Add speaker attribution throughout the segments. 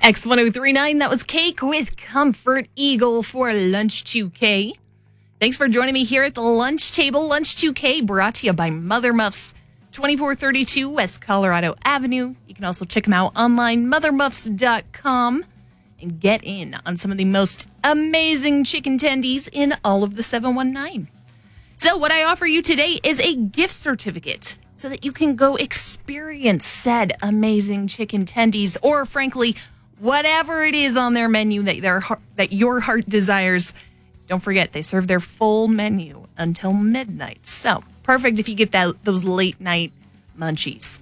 Speaker 1: X1039, that was Cake with Comfort Eagle for Lunch 2K. Thanks for joining me here at the lunch table. Lunch 2K brought to you by Mother Muffs, 2432 West Colorado Avenue. You can also check them out online, mothermuffs.com, and get in on some of the most amazing chicken tendies in all of the 719. So what I offer you today is a gift certificate so that you can go experience said amazing chicken tendies, or frankly, whatever it is on their menu that your heart desires. Don't forget, they serve their full menu until midnight. So, perfect if you get those late night munchies.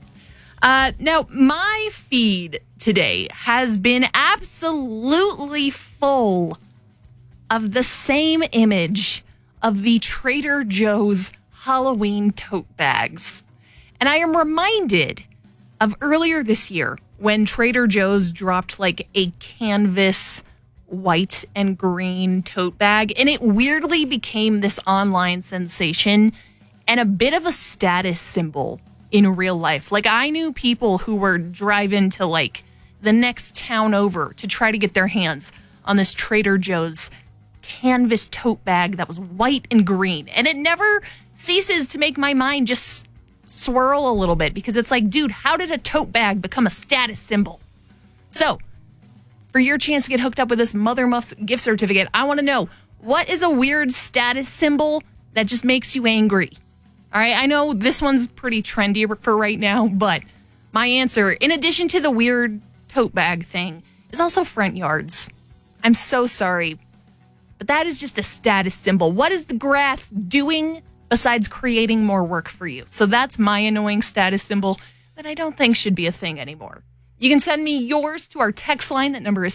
Speaker 1: Now, my feed today has been absolutely full of the same image of the Trader Joe's Halloween tote bags. And I am reminded of earlier this year when Trader Joe's dropped like a canvas white and green tote bag, and it weirdly became this online sensation and a bit of a status symbol in real life. Like, I knew people who were driving to like the next town over to try to get their hands on this Trader Joe's canvas tote bag that was white and green, and it never ceases to make my mind just swirl a little bit, because it's like, dude, how did a tote bag become a status symbol? So, for your chance to get hooked up with this Mother Muffs gift certificate, I want to know, what is a weird status symbol that just makes you angry? All right, I know this one's pretty trendy for right now, but my answer, in addition to the weird tote bag thing, is also front yards. I'm so sorry, but that is just a status symbol. What is the grass doing besides creating more work for you? So that's my annoying status symbol that I don't think should be a thing anymore. You can send me yours to our text line. That number is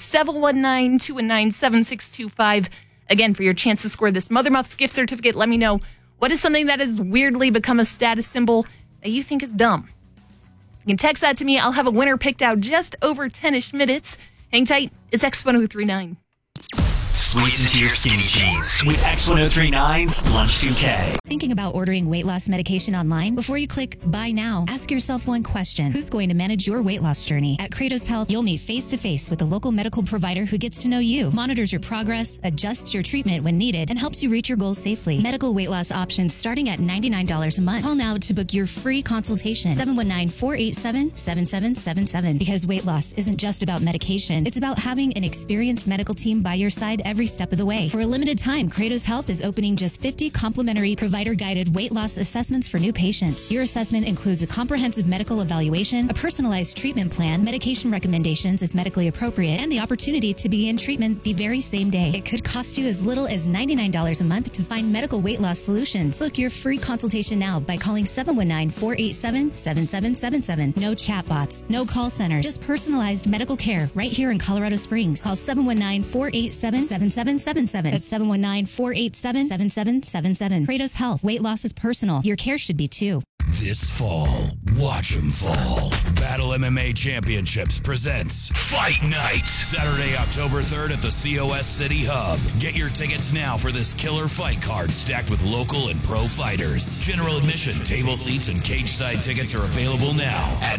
Speaker 1: 719-219-7625. Again, for your chance to score this Mother Muffs gift certificate, let me know, what is something that has weirdly become a status symbol that you think is dumb? You can text that to me. I'll have a winner picked out just over 10-ish minutes. Hang tight. It's X1039.
Speaker 2: Squeeze into your skinny jeans with X1039's Lunch 2K.
Speaker 3: Thinking about ordering weight loss medication online? Before you click buy now, ask yourself one question. Who's going to manage your weight loss journey? At Kratos Health, you'll meet face-to-face with a local medical provider who gets to know you, monitors your progress, adjusts your treatment when needed, and helps you reach your goals safely. Medical weight loss options starting at $99 a month. Call now to book your free consultation. 719-487-7777. Because weight loss isn't just about medication. It's about having an experienced medical team by your side every step of the way. For a limited time, Kratos Health is opening just 50 complimentary provider-guided weight loss assessments for new patients. Your assessment includes a comprehensive medical evaluation, a personalized treatment plan, medication recommendations if medically appropriate, and the opportunity to begin treatment the very same day. It could cost you as little as $99 a month to find medical weight loss solutions. Book your free consultation now by calling 719-487-7777. No chatbots, no call centers, just personalized medical care right here in Colorado Springs. Call 719-487-7777. That's 719-487-7777. Kratos Health. Weight loss is personal. Your care should be too.
Speaker 4: This fall, watch 'em fall. Battle MMA Championships presents Fight Night, Saturday, October 3rd at the COS City Hub. Get your tickets now for this killer fight card stacked with local and pro fighters. General admission, table seats, and cage side tickets are available now at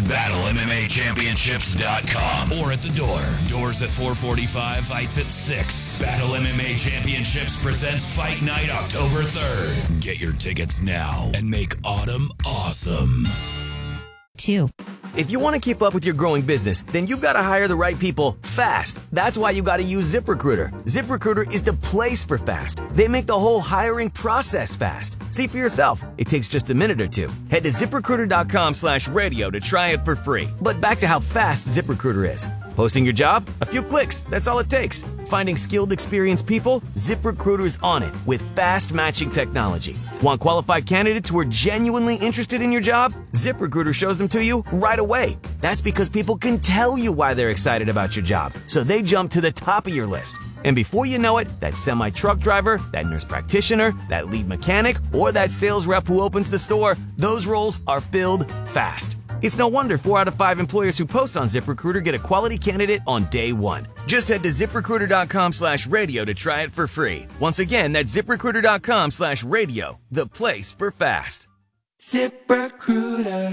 Speaker 4: BattleMMAChampionships.com or at the door. Doors at 4:45, fights at 6. Battle MMA Championships presents Fight Night, October 3rd. Get your tickets now and make autumn awesome.
Speaker 3: 2.
Speaker 5: If you want to keep up with your growing business, then you've got to hire the right people fast. That's why you got to use ZipRecruiter. ZipRecruiter is the place for fast. They make the whole hiring process fast. See for yourself. It takes just a minute or two. Head to ZipRecruiter.com/radio to try it for free. But back to how fast ZipRecruiter is. Posting your job? A few clicks. That's all it takes. Finding skilled, experienced people? ZipRecruiter's on it with fast matching technology. Want qualified candidates who are genuinely interested in your job? ZipRecruiter shows them to you right away. That's because people can tell you why they're excited about your job, so they jump to the top of your list. And before you know it, that semi-truck driver, that nurse practitioner, that lead mechanic, or that sales rep who opens the store, those roles are filled fast. It's no wonder 4 out of 5 employers who post on ZipRecruiter get a quality candidate on day one. Just head to ZipRecruiter.com/radio to try it for free. Once again, that's ZipRecruiter.com/radio, the place for fast.
Speaker 6: ZipRecruiter.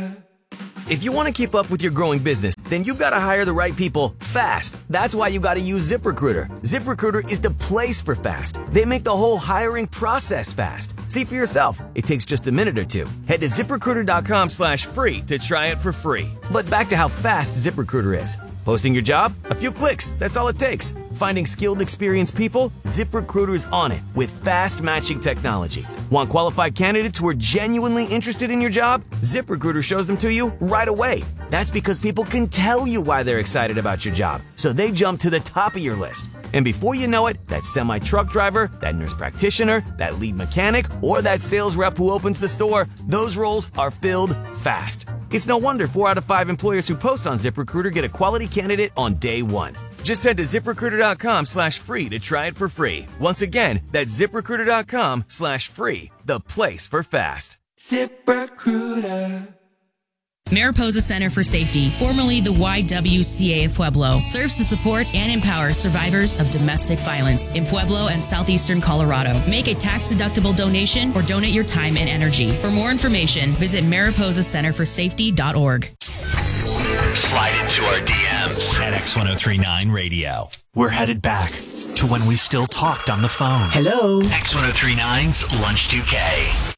Speaker 5: If you want to keep up with your growing business, then you've got to hire the right people fast. That's why you got to use ZipRecruiter. ZipRecruiter is the place for fast. They make the whole hiring process fast. See for yourself. It takes just a minute or two. Head to ZipRecruiter.com/free to try it for free. But back to how fast ZipRecruiter is. Posting your job? A few clicks. That's all it takes. Finding skilled, experienced people? ZipRecruiter's on it with fast matching technology. Want qualified candidates who are genuinely interested in your job? ZipRecruiter shows them to you right away. That's because people can tell you why they're excited about your job, so they jump to the top of your list. And before you know it, that semi-truck driver, that nurse practitioner, that lead mechanic, or that sales rep who opens the store, those roles are filled fast. It's no wonder 4 out of 5 employers who post on ZipRecruiter get a quality candidate on day one. Just head to ZipRecruiter.com/free to try it for free. Once again, that's ZipRecruiter.com/free, the place for fast. ZipRecruiter.
Speaker 6: Mariposa Center for Safety, formerly the YWCA of Pueblo, serves to support and empower survivors of domestic violence in Pueblo and southeastern Colorado. Make a tax-deductible donation or donate your time and energy. For more information, visit mariposacenterforsafety.org.
Speaker 2: Slide into our DMs at X1039 Radio. We're headed back to when we still talked on the phone.
Speaker 7: Hello.
Speaker 2: X1039's Lunch 2K.